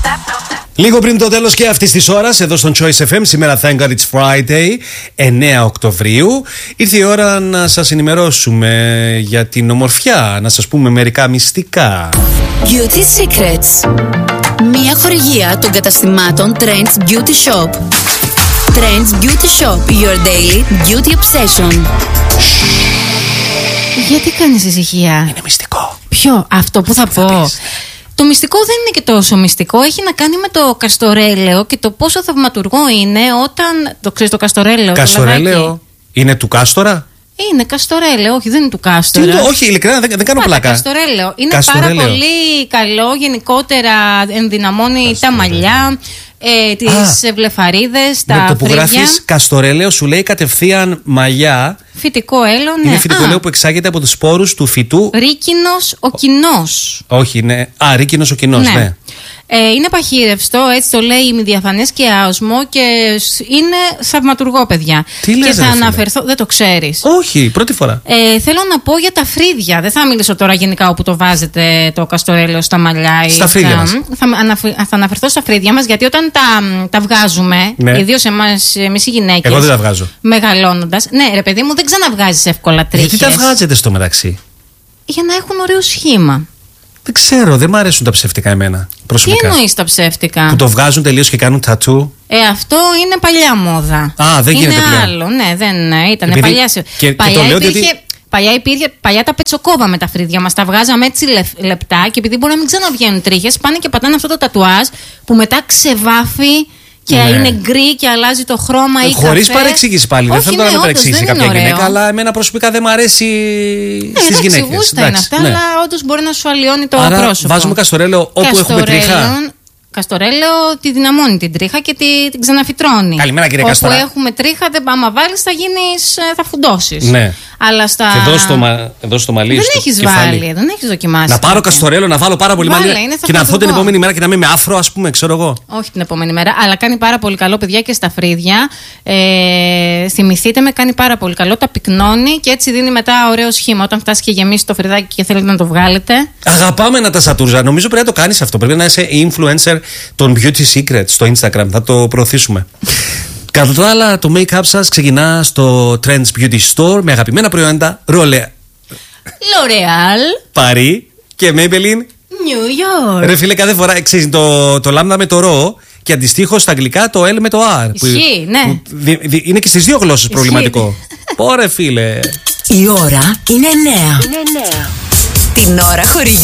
Λίγο πριν το τέλος και αυτής της ώρας, εδώ στον Choice FM, σήμερα Thank God It's Friday, 9 Οκτωβρίου, ήρθε η ώρα να σας ενημερώσουμε για την ομορφιά, να σας πούμε μερικά μυστικά. Beauty Secrets. Μια χορηγία των καταστημάτων Trends Beauty Shop. Trends Beauty Shop, your daily beauty obsession. Γιατί κάνεις ησυχία? Είναι μυστικό. Ποιο? Αυτό που θα πω. Το μυστικό δεν είναι και τόσο μυστικό. Έχει να κάνει με το καστορέλαιο και το πόσο θαυματουργό είναι όταν. Το ξέρεις το καστορέλαιο? Καστορέλαιο είναι του Κάστορα? Είναι καστορέλαιο, όχι, δεν είναι του Κάστορα. Όχι, ειλικρινά δεν κάνω πλάκα. Καστορέλαιο. Είναι πάρα πολύ καλό. Γενικότερα ενδυναμώνει τα μαλλιά, τις βλεφαρίδες, τα φρύδια. Με το που γράφεις καστορέλαιο σου λέει κατευθείαν μαλλιά. Φυτικό έλαιο, ναι. Είναι φυτικό έλαιο που εξάγεται από τους σπόρους του φυτού. Ρίκινος ο κοινός. Όχι, ναι. Ρίκινος ο κοινός, ναι. Είναι παχύρευστο, έτσι το λέει ημιδιαφανές και άοσμο και είναι θαυματουργό, παιδιά. Τι λες, και θα αναφερθώ, δεν το ξέρεις? Όχι, πρώτη φορά. Θέλω να πω για τα φρύδια. Δεν θα μιλήσω τώρα γενικά όπου το βάζετε το καστορέλαιο στα μαλλιά ή στα φρύδια μας. Θα αναφερθώ στα φρύδια μας, γιατί όταν τα βγάζουμε, ναι, ιδίως εμείς οι γυναίκες. Εγώ δεν τα βγάζω. Μεγαλώνοντας. Ναι, ρε παιδί μου, δεν ξαναβγάζεις εύκολα τρίχες. Γιατί τα βγάζετε στο μεταξύ? Για να έχουν ωραίο σχήμα. Δεν ξέρω, δεν μου αρέσουν τα ψεύτικα εμένα προσωπικά. Τι εννοείς τα ψεύτικα? Που το βγάζουν τελείως και κάνουν τατού. Αυτό είναι παλιά μόδα. Δεν γίνεται πλέον. Είναι άλλο, ναι, δεν ήταν παλιά. Παλιά τα πετσοκόβαμε με τα φρύδια μας, τα βγάζαμε έτσι λεπτά και επειδή μπορεί να μην ξαναβγαίνουν τρίχες, πάνε και πατάνε αυτό το τατουάζ που μετά ξεβάφει και είναι γκρι και αλλάζει το χρώμα ή καφέ. Χωρίς παρεξήγηση πάλι. Δεν θέλω να με παρεξήγησει κάποια γυναίκα, αλλά εμένα προσωπικά δεν μου αρέσει στις γυναίκες. Γούστα είναι αυτά, αλλά όντως μπορεί να σου αλλοιώνει το πρόσωπο. Βάζουμε καστορέλαιο όπου έχουμε τρίχα. Καστορέλαιο τη δυναμώνει την τρίχα και την ξαναφυτρώνει. Καλημέρα, κύριε Καστορά. Όπου έχουμε τρίχα, άμα βάλεις θα φουντώσεις. Ναι. Αλλά στα. Εδώ στο μαλλί. Δεν έχεις βάλει, δεν έχεις δοκιμάσει. Να πάρω καστορέλαιο, να βάλω πάρα πολύ μαλλί και να έρθω την επόμενη μέρα και να είμαι με άφρο, ας πούμε, ξέρω εγώ. Όχι την επόμενη μέρα, αλλά κάνει πάρα πολύ καλό, παιδιά, και στα φρύδια. Θυμηθείτε με, κάνει πάρα πολύ καλό. Τα πυκνώνει και έτσι δίνει μετά ωραίο σχήμα. Όταν φτάσει και γεμίσει το φρυδάκι και θέλετε να το βγάλετε. Αγαπάμε να τα σατούρζα. Νομίζω πρέπει να το κάνεις αυτό. Πρέπει να είσαι influencer των Beauty Secrets στο Instagram. Θα το προωθήσουμε. Κατά τα άλλα, το make-up σας ξεκινά στο Trends Beauty Store με αγαπημένα προϊόντα L'Oreal, Paris και Maybelline New York. Ρε φίλε, κάθε φορά ξέρεις το λάμδα με το ρο και αντιστοίχως στα αγγλικά το L με το R. Ισχύει, ναι. Είναι και στις δύο γλώσσες προβληματικό. Πόρε φίλε. Η ώρα είναι 9. Την ώρα χορηγεί